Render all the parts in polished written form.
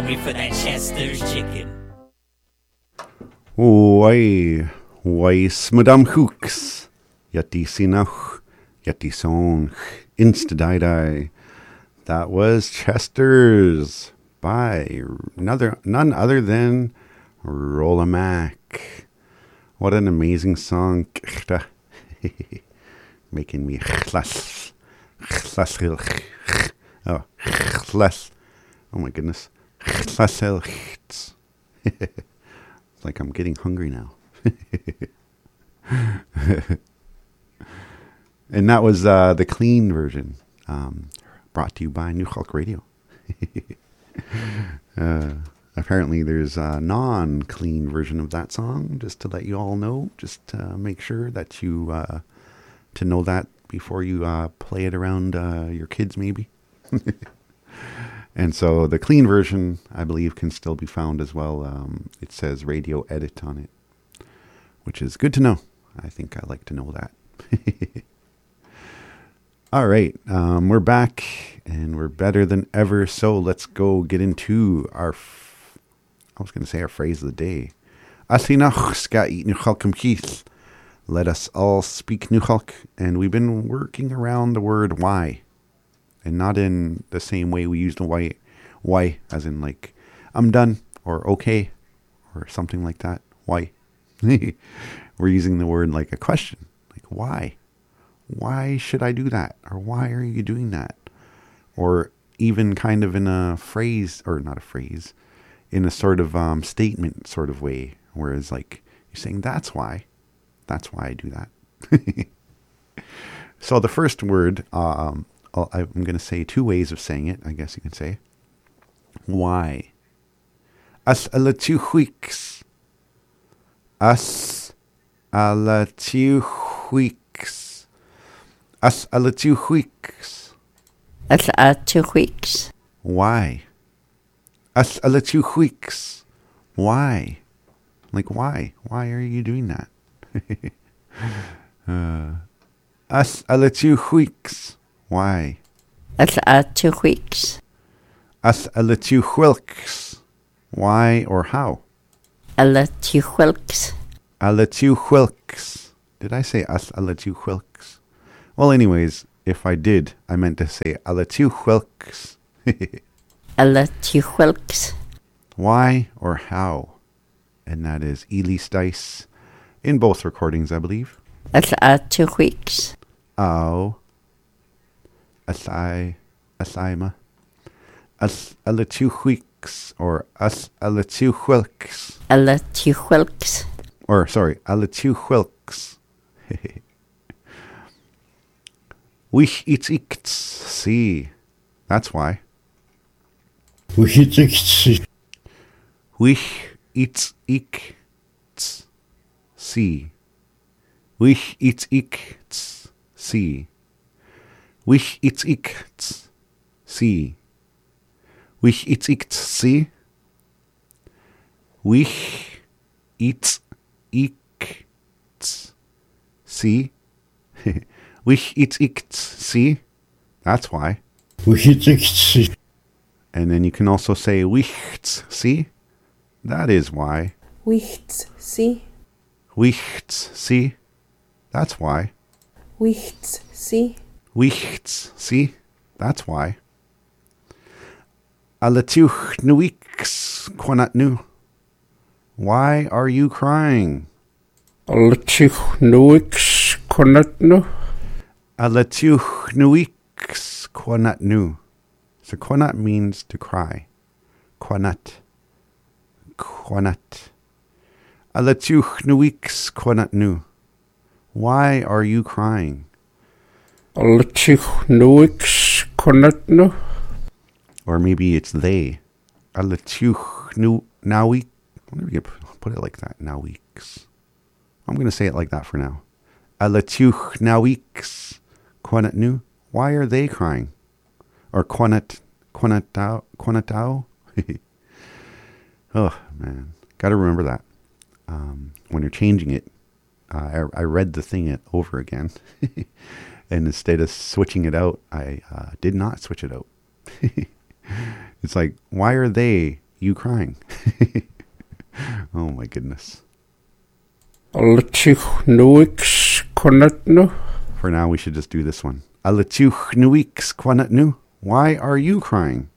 hungry for that Chester's chicken. Why Madame Hooks, Yeti Sinach, Yeti Song, Insta-die-die. That was Chester's by none other than Rolla Mac. What an amazing song. Making me oh my goodness. It's like I'm getting hungry now. And that was the clean version, brought to you by New Hulk Radio. Apparently there's a non-clean version of that song, just to let you all know, just to make sure that you, to know that before you play it around your kids maybe. And so the clean version, I believe, can still be found as well. It says radio edit on it, which is good to know. I think I like to know that. All right, we're back and we're better than ever. So let's go get into our, I was going to say our phrase of the day. Let us all speak New Hulk. And we've been working around the word why. And not in the same way we use the why, as in like, I'm done, or okay, or something like that. Why? We're using the word like a question. Like, why? Why should I do that? Or why are you doing that? Or even kind of in a phrase, or not a phrase, in a sort of statement sort of way. Whereas like, you're saying, that's why I do that. So the first word, I'm going to say two ways of saying it, I guess you can say. Why? As a la 2 weeks. As a la 2 weeks. As a la 2 weeks. As a 2 weeks. Why? As a la 2 weeks. Why? Like, why? Why are you doing that? As a la 2 weeks. Why? As a 2 weeks. As a la 2 weeks. Why or how? A la 2 weeks. A la 2 weeks. Did I say as a la 2 weeks? Well, anyways, if I did, I meant to say a la 2 weeks. A la 2 weeks. Why or how? And that is Elise Dice in both recordings, I believe. As a 2 weeks. Oh. As a la 2 weeks, or as a la 2 weeks. A la 2 weeks. Or, sorry, a la 2 weeks. Wich it's ikts, see. That's why. Wich it's ikts. Wich it's ikts, see. Wich it's ikts, see. Wich it's ikts, see. Wich it's ikts, see. Wich it's ikts, see. Wich it's ikts, see. That's why. Wich it's ikts. And then you can also say wichts, see. That is why. Wichts, see. Wichts, see. That's why. Wichts, see. Wichts, see. That's why. Alatuch nuix quanat nu. Why are you crying? Alatuch nuix quanat nu. Alatuch nuix quanat nu. So quanat means to cry. Quanat. Quanat. Alatuch nuix quanat nu. Why are you crying? Alatuch nuix quanat nu. Or maybe it's they. Alatuch nu nawix. I wonder if you could put it like that. Nawix. I'm going to say it like that for now. Alatuch nawix quanat nu. Why are they crying? Or quanatao. Oh, man. Got to remember that. When you're changing it, I read the thing over again. And instead of switching it out, I did not switch it out. It's like, why are they you crying? Oh my goodness. Alletjuchnuix konatnu. For now, we should just do this one. Alletjuchnuix kwanatnu. Why are you crying?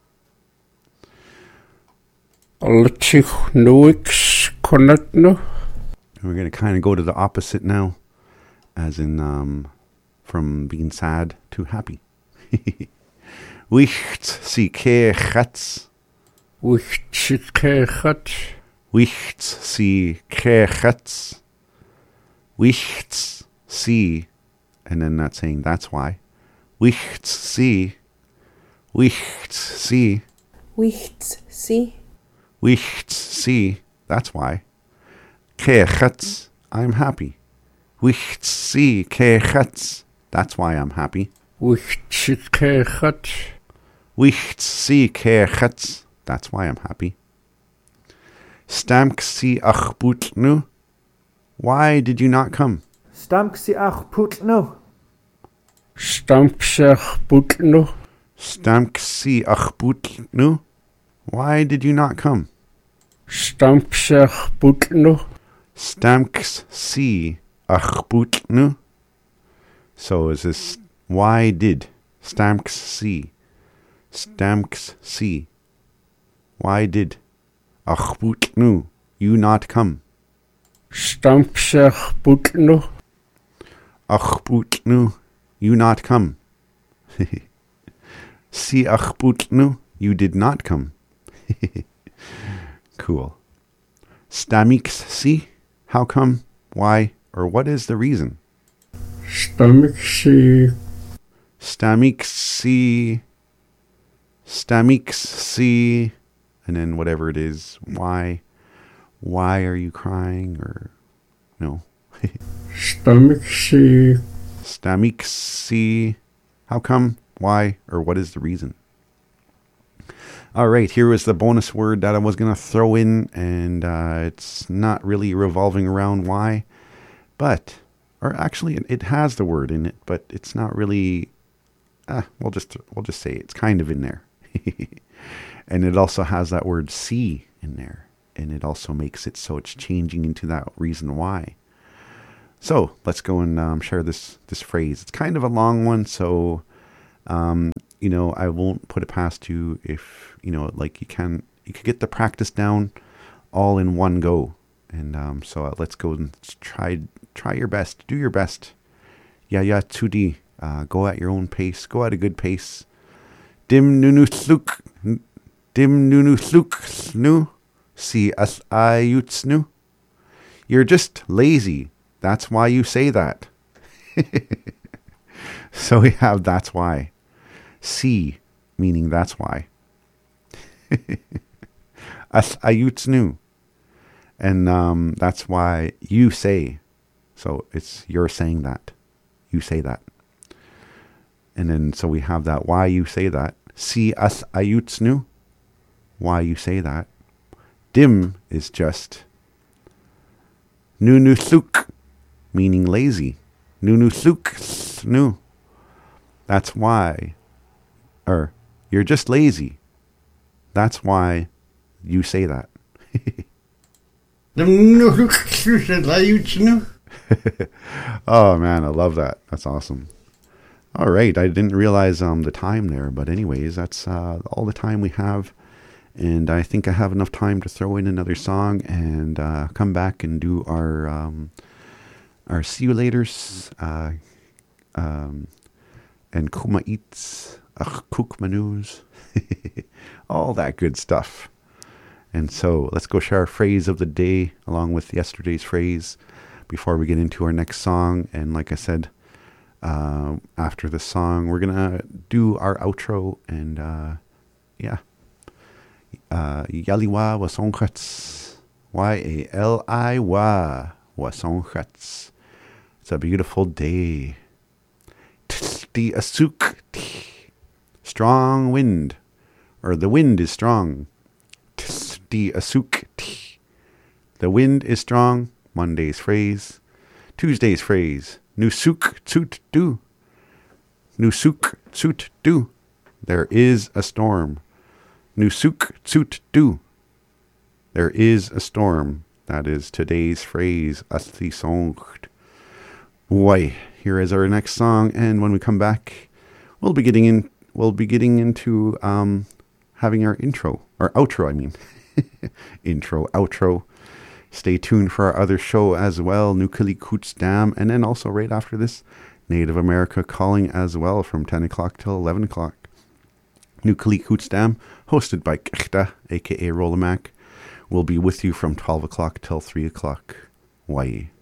Alletjuchnuix konatnu. We're going to kind of go to the opposite now, as in from being sad to happy. Wicht si ke chats. Wichtsikechat. Wicht si ke chats. Wicht si, and then not saying that's why. Wicht si. Wicht si. Wichts sie. Wicht si. That's why. Ke chats. I'm happy. Wicht si ke chats. That's why I'm happy. Wichtsikechat. Wicht si ke chats. That's why I'm happy. Stamk si ach nu. Why did you not come? Stamk si ach putnu. Stampsach butnu. Stamk si ach nu. Why did you not come? Stampsach butnu. Stamks si ach nu. So is this why did? Stamks si. Stamks si. Why did? Ach nu. You not come. Stampsach butnu. Ach nu. You not come. Si ach nu. You did not come. Cool. Stamix si. How come? Why? Or what is the reason? Stamiksi. Stamix si. Stamix si. And then whatever it is. Why? Why are you crying? Or no. Stamiksi. Stamix si. How come? Why? Or what is the reason? All right, here was the bonus word that I was going to throw in, and it's not really revolving around why, but, or actually it has the word in it, but it's not really, we'll just say it's kind of in there. And it also has that word see in there, and it also makes it so it's changing into that reason why. So let's go and share this phrase. It's kind of a long one, so I won't put it past you if, like you could get the practice down all in one go. And so let's go and try your best. Do your best. Ya 2D. Go at your own pace. Go at a good pace. Dim nunu sluk. Dim nunu sluk snu. Si as ayutsnu. You're just lazy. That's why you say that. So we have that's why. Si, meaning that's why. As ayutsnu. And that's why you say. So you're saying that. You say that. And then so we have that why you say that. Si as ayutsnu. Why you say that. Dim is just nunusuk, meaning lazy. Nunusuk snu. That's why. Or you're just lazy. That's why you say that. Oh man, I love that. That's awesome. All right, I didn't realize the time there, but anyways, that's all the time we have, and I think I have enough time to throw in another song and come back and do our see you laters and kuma eats, cook menus, all that good stuff. And so let's go share our phrase of the day along with yesterday's phrase before we get into our next song. And like I said, after the song, we're going to do our outro. And Yaliwa wasonchats. Y-A-L-I-Wa wasonchats. It's a beautiful day. Tsti asuk. Strong wind. Or the wind is strong. Tsti asuk. The wind is strong. Monday's phrase. Tuesday's phrase. Nusuk tsut du. Nusuk tsut du. There is a storm. Nusuk tsut du. There is a storm. That is today's phrase. Asti songt. Why? Here is our next song, and when we come back, we'll be getting into having our intro or outro. I mean, intro, outro. Stay tuned for our other show as well, Nukali-Kutsdam, and then also right after this, Native America Calling as well from 10 o'clock till 11 o'clock. Nukali-Kutsdam, hosted by Kechta, aka Rolamac, will be with you from 12 o'clock till 3 o'clock. Why?